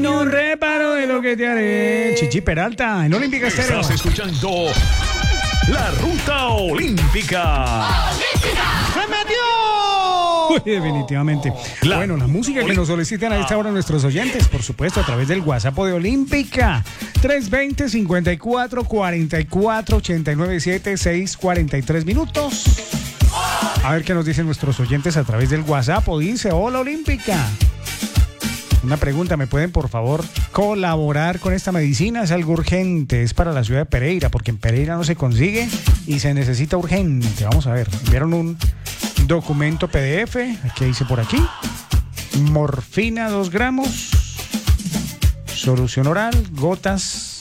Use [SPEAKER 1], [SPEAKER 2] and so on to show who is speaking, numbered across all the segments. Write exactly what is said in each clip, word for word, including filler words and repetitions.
[SPEAKER 1] ni un reparo de lo que te haré. Chichi Peralta, en Olímpica Estéreo.
[SPEAKER 2] Estás escuchando La Ruta Olímpica.
[SPEAKER 1] ¡Se metió! Uy, definitivamente.
[SPEAKER 2] La
[SPEAKER 1] Bueno, la música que nos solicitan a esta hora nuestros oyentes, por supuesto, a través del WhatsApp de Olímpica. tres veinte, cincuenta y cuatro, cuarenta y cuatro, ochenta y nueve, siete, seis, cuarenta y tres minutos. A ver qué nos dicen nuestros oyentes a través del WhatsApp. O dice, hola Olímpica. Una pregunta, ¿me pueden por favor colaborar con esta medicina? Es algo urgente, es para la ciudad de Pereira, porque en Pereira no se consigue y se necesita urgente. Vamos a ver, enviaron un documento P D F, ¿qué dice por aquí? Morfina dos gramos, solución oral, gotas,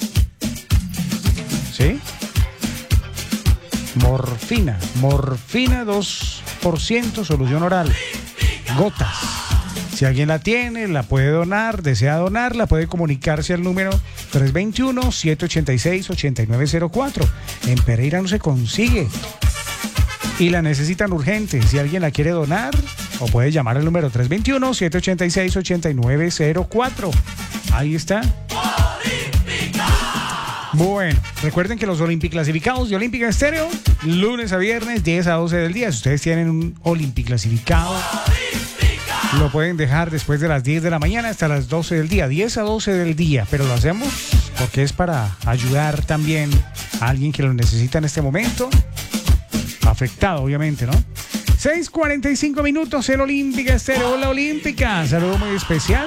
[SPEAKER 1] ¿sí? Morfina, morfina dos por ciento, solución oral, gotas. Si alguien la tiene, la puede donar, desea donarla, puede comunicarse al número tres dos uno, siete ocho seis, ocho nueve cero cuatro. En Pereira no se consigue y la necesitan urgente. Si alguien la quiere donar, o puede llamar al número tres dos uno, siete ocho seis, ocho nueve cero cuatro. Ahí está. Bueno, recuerden que los Olympic clasificados de Olímpica Estéreo, lunes a viernes, diez a doce del día. Si ustedes tienen un Olympic clasificado, lo pueden dejar después de las diez de la mañana hasta las doce del día, diez a doce del día, pero lo hacemos porque es para ayudar también a alguien que lo necesita en este momento, afectado obviamente, ¿no? seis cuarenta y cinco minutos en Olímpica Estéreo. Hola Olímpica, saludo muy especial.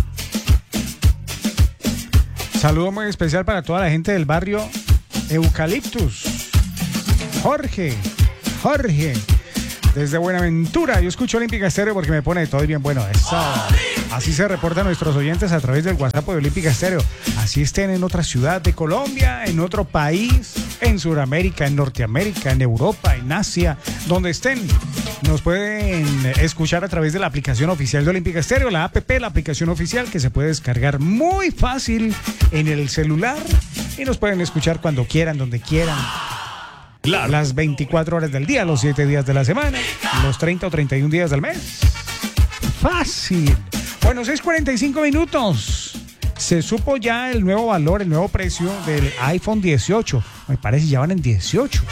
[SPEAKER 1] Saludo muy especial para toda la gente del barrio Eucaliptus. Jorge, Jorge. Desde Buenaventura, yo escucho Olímpica Estéreo porque me pone de todo y bien bueno. Eso. Así se reportan nuestros oyentes a través del WhatsApp de Olímpica Estéreo. Así estén en otra ciudad de Colombia, en otro país, en Sudamérica, en Norteamérica, en Europa, en Asia, donde estén. Nos pueden escuchar a través de la aplicación oficial de Olímpica Estéreo, la app, la aplicación oficial que se puede descargar muy fácil en el celular y nos pueden escuchar cuando quieran, donde quieran. Claro. Las veinticuatro horas del día, los siete días de la semana, los treinta o treinta y un días del mes. Fácil. Bueno, seis cuarenta y cinco minutos. Se supo ya el nuevo valor, el nuevo precio del iPhone dieciocho. Me parece ya van en dieciocho.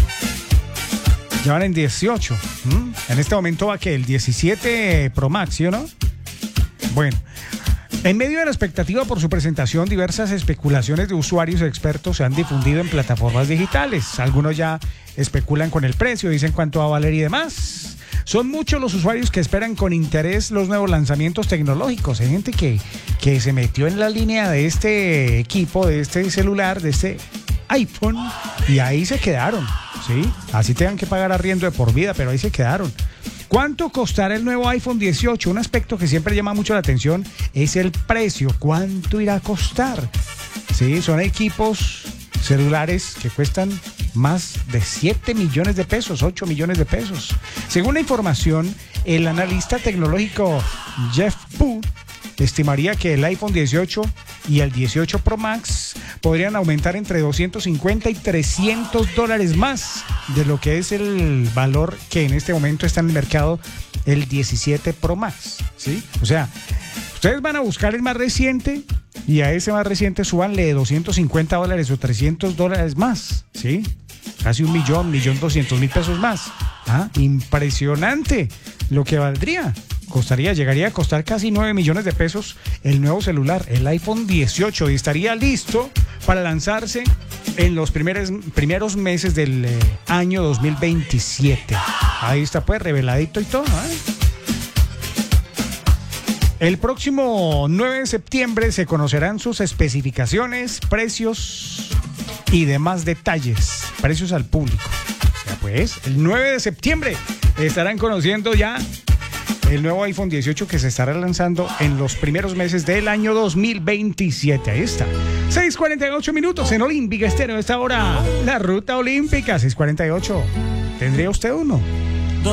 [SPEAKER 1] Ya van en dieciocho. ¿Mm? En este momento va que el diecisiete Pro Max, ¿sí o no? Bueno. En medio de la expectativa por su presentación, diversas especulaciones de usuarios expertos se han difundido en plataformas digitales. Algunos ya especulan con el precio, dicen cuánto va a valer y demás. Son muchos los usuarios que esperan con interés los nuevos lanzamientos tecnológicos. Hay gente que, que se metió en la línea de este equipo, de este celular, de este iPhone, y ahí se quedaron, ¿sí? Así tengan que pagar arriendo de por vida, pero ahí se quedaron. ¿Cuánto costará el nuevo iPhone dieciocho? Un aspecto que siempre llama mucho la atención es el precio. ¿Cuánto irá a costar? Sí, son equipos celulares que cuestan más de siete millones de pesos, ocho millones de pesos. Según la información, el analista tecnológico Jeff Pu estimaría que el iPhone dieciocho y el dieciocho Pro Max podrían aumentar entre doscientos cincuenta y trescientos dólares más de lo que es el valor que en este momento está en el mercado el diecisiete Pro Max, ¿sí? O sea, ustedes van a buscar el más reciente y a ese más reciente súbanle doscientos cincuenta dólares o trescientos dólares más, ¿sí? Casi un millón, millón doscientos mil pesos más. Ah, impresionante lo que valdría. Costaría, llegaría a costar casi nueve millones de pesos el nuevo celular, el iPhone dieciocho, y estaría listo para lanzarse en los primeros, primeros meses del eh, año dos mil veintisiete. Ahí está pues reveladito y todo, ¿eh? El próximo nueve de septiembre se conocerán sus especificaciones, precios y demás detalles, precios al público. Ya pues, el nueve de septiembre estarán conociendo ya el nuevo iPhone dieciocho que se estará lanzando en los primeros meses del año dos mil veintisiete. Ahí está. seis cuarenta y ocho minutos en Olímpica Estéreo. A esta hora, la ruta olímpica. seis cuarenta y ocho. ¿Tendría usted uno?